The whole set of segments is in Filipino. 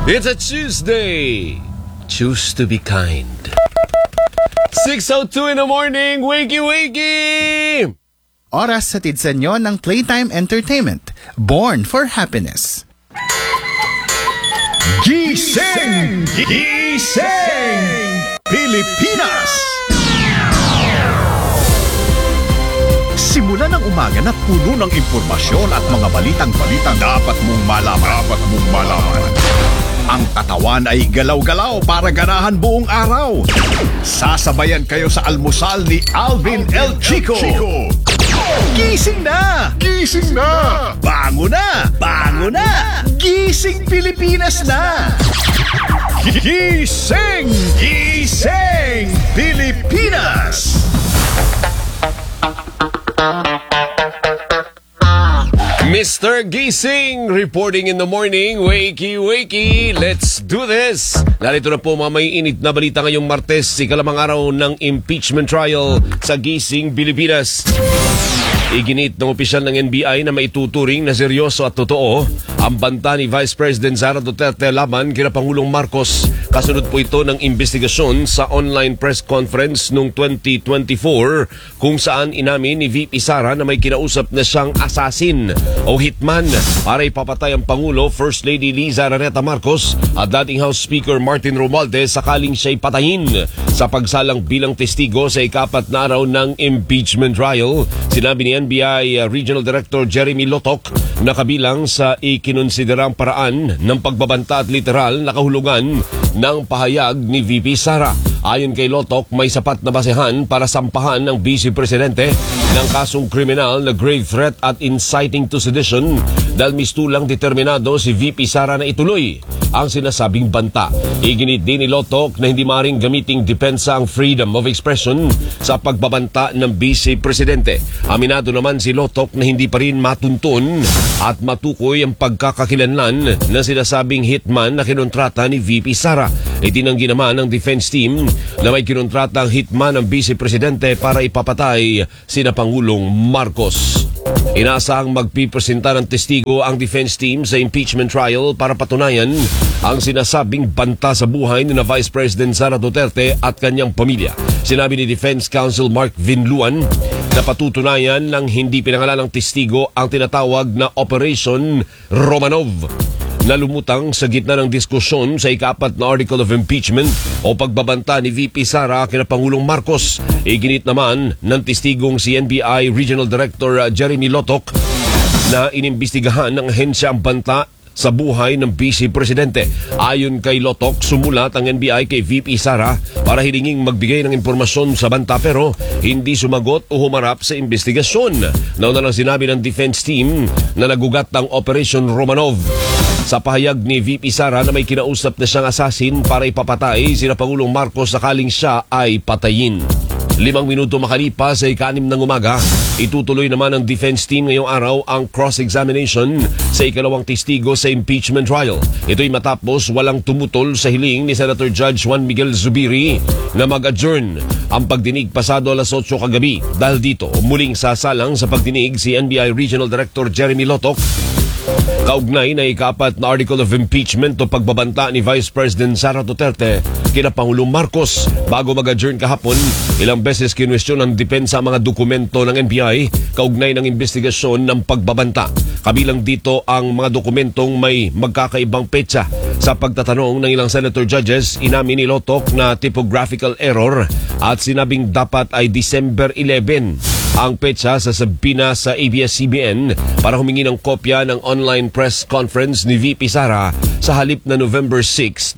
It's a Tuesday. Choose to be kind. 6:02 in the morning. Wakey, wakey! Oras sa sa inyo ng Playtime Entertainment. Born for Happiness. Gising! Gising! Pilipinas! Simula ng umaga na puno ng impormasyon at mga balitang dapat mong malaman. Ang katawan ay galaw-galaw para ganahan buong araw. Sasabayan kayo sa almusal ni Alvin El Chico. Gising na! Gising na! Bango na! Bango na! Gising Pilipinas na! Gising! Gising Pilipinas! Mr. Gising reporting in the morning. Wakey, wakey. Let's do this. Narito na po mga may init na balita ngayong Martes, ikalamang araw ng impeachment trial sa Gising, Pilipinas. Iginit ng opisyal ng NBI na maituturing na seryoso at totoo ang banta ni Vice President Sara Duterte laban kina Pangulong Marcos. Kasunod po ito ng investigasyon sa online press conference noong 2024 kung saan inamin ni VP Sara na may kinausap na siyang assassin o hitman para ipapatay ang Pangulo, First Lady Liza Araneta Marcos at dating House Speaker Martin Romualdez sakaling siya'y patayin sa pagsalang bilang testigo sa ika-4 na araw ng impeachment trial. Sinabi ni NBI Regional Director Jeremy Lotok na kabilang sa ikinonsiderang paraan ng pagbabanta at literal na kahulugan ng pahayag ni VP Sara. Ayon kay Lotok, may sapat na basehan para sampahan ng Vice Presidente ng kasong kriminal na grave threat at inciting to sedition dahil mistulang determinado si VP Sara na ituloy ang sinasabing banta. Iginit din ni Lotok na hindi maaaring gamiting depensa ang freedom of expression sa pagbabanta ng Vice Presidente. Aminado naman si Lotok na hindi pa rin matuntun at matukoy ang pagkakakilanlan na sinasabing hitman na kinontrata ni VP Sara. Itinanggi naman ng defense team na may kinontrata ang hitman ng Vice Presidente para ipapatay sina Pangulong Marcos. Inaasahang magpipresenta ng testigo ang defense team sa impeachment trial para patunayan ang sinasabing banta sa buhay ni na Vice President Sara Duterte at kanyang pamilya. Sinabi ni Defense Counsel Mark Vinluan na patutunayan ng hindi pinangalan ng testigo ang tinatawag na Operation Romanov na lumutang sa gitna ng diskusyon sa ika-4 na article of impeachment o pagbabanta ni VP Sara kina Pangulong Marcos. Iginit naman ng testigong si NBI Regional Director Jeremy Lotok na inimbestigahan ng ahensya ang banta sa buhay ng Vice Presidente. Ayon kay Lotok, sumulat ang NBI kay VP Sara para hilinging magbigay ng impormasyon sa banta pero hindi sumagot o humarap sa investigasyon. Nauna lang sinabi ng defense team na nagugat ang Operation Romanov sa pahayag ni VP Sara na may kinausap na siyang assassin para ipapatay sina Pangulong Marcos sakaling siya ay patayin. 5 minuto makalipas sa ika-6 ng umaga, itutuloy naman ng defense team ngayong araw ang cross-examination sa ikalawang testigo sa impeachment trial. Ito'y matapos walang tumutol sa hiling ni Senator Judge Juan Miguel Zubiri na mag-adjourn ang pagdinig pasado alas 8 kagabi. Dahil dito, muling sasalang sa pagdinig si NBI Regional Director Jeremy Lotok kaugnay na ika-4 na article of impeachment o pagbabanta ni Vice President Sara Duterte kina Pangulong Marcos. Bago mag-adjourn kahapon, ilang beses kinwestiyon ng depensa ang mga dokumento ng NBI kaugnay ng investigasyon ng pagbabanta. Kabilang dito ang mga dokumentong may magkakaibang petsa. Sa pagtatanong ng ilang senator judges, inamin ni Lotok na typographical error at sinabing dapat ay December 11 ang petsa sa sabina sa ABS-CBN para humingi ng kopya ng online press conference ni VP Sara sa halip na November 6,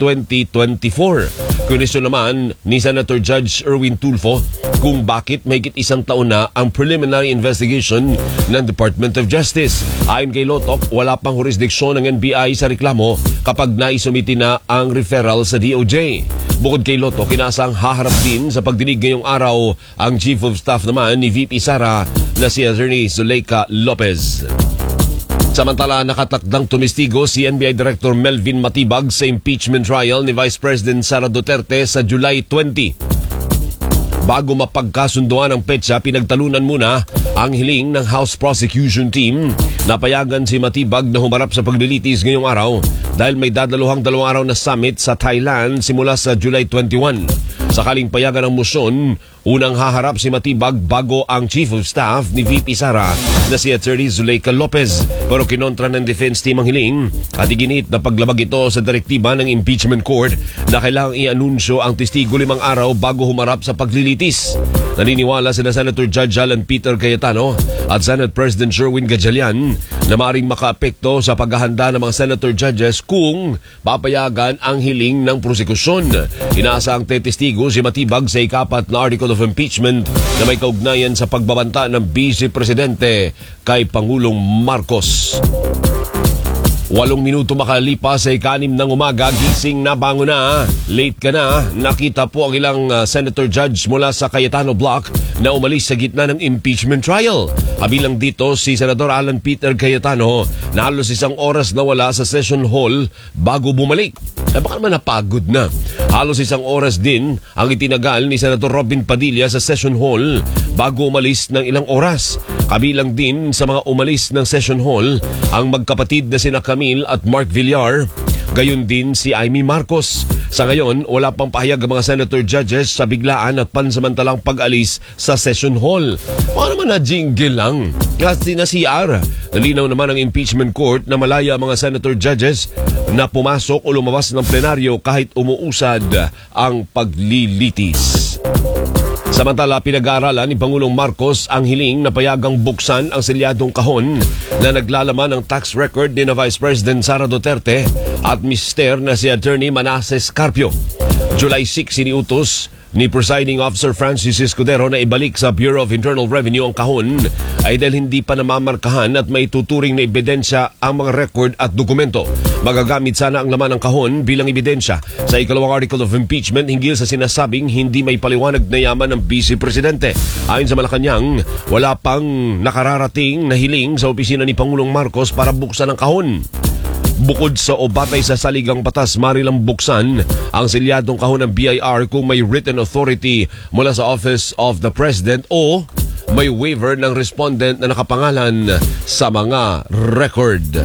2024. Kunisyon naman ni Senator Judge Erwin Tulfo kung bakit mahigit isang taon na ang preliminary investigation ng Department of Justice. Ayon kay Lotok, wala pang jurisdiksyon ng NBI sa reklamo kapag naisumiti na ang referral sa DOJ. Bukod kay Lotok, inaasang haharap din sa pagdinig ngayong araw ang Chief of Staff naman ni VP Sara na si Attorney Zuleika Lopez. Samantala, nakatakdang tumistigo si NBI Director Melvin Matibag sa impeachment trial ni Vice President Sara Duterte sa July 20. Bago mapagkasunduan ang petsa, pinagtalunan muna ang hiling ng House Prosecution Team na payagan si Matibag na humarap sa paglilitis ngayong araw dahil may dadaluhang 2 araw na summit sa Thailand simula sa July 21. Sakaling payagan ng motion, unang haharap si Matibag bago ang Chief of Staff ni VP Sara na si Attorney Zuleika Lopez. Pero kinontra ng defense team ang hiling at iginit na paglabag ito sa direktiba ng impeachment court na kailangang i-anunsyo ang testigo 5 araw bago humarap sa paglilitis. Naniniwala sina Senator Judge Alan Peter Cayetano at Senate President Sherwin Gatchalian na maaaring makaapekto sa paghahanda ng mga senator judges kung papayagan ang hiling ng prosekusyon. Inaasahang tetestigo si Matibag sa ikapat na article of impeachment na may kaugnayan sa pagbabanta ng Vice Presidente kay Pangulong Marcos. 8 minuto makalipas sa 6 ng umaga, gising na, bango na, late ka na. Nakita po ang ilang senator judge mula sa Cayetano Block na umalis sa gitna ng impeachment trial. Kabilang dito si Senador Alan Peter Cayetano na halos 1 oras na wala sa session hall bago bumalik. Baka naman napagod na. Halos 1 oras din ang itinagal ni Senator Robin Padilla sa session hall bago umalis ng ilang oras. Kabilang din sa mga umalis ng session hall ang magkapatid na sina Camille at Mark Villar. Gayon din si Amy Marcos. Sa ngayon, wala pang pahayag ang mga senator judges sa biglaan at pansamantalang pag-alis sa session hall. Paano naman na jingle lang? Kasi na CR. Nalinaw naman ang impeachment court na malaya ang mga senator judges na pumasok o lumabas ng plenaryo kahit umuusad ang paglilitis. Samantala, pinag-aaralan ni Pangulong Marcos ang hiling na payagang buksan ang selyadong kahon na naglalaman ng tax record ni na Vice President Sara Duterte at mister na si Attorney Manasseh Carpio. July 6 iniutos ni Presiding Officer Francis Escudero na ibalik sa Bureau of Internal Revenue ang kahon ay dahil hindi pa namamarkahan at may tuturing na ebidensya ang mga record at dokumento. Magagamit sana ang laman ng kahon bilang ebidensya sa ikalawang article of impeachment hinggil sa sinasabing hindi may paliwanag na yaman ng Vice Presidente. Ayon sa Malacanang, wala pang nakararating na hiling sa opisina ni Pangulong Marcos para buksan ang kahon. Bukod sa o batay sa saligang batas, marilang buksan ang selyadong kahon ng BIR kung may written authority mula sa Office of the President o may waiver ng respondent na nakapangalan sa mga record.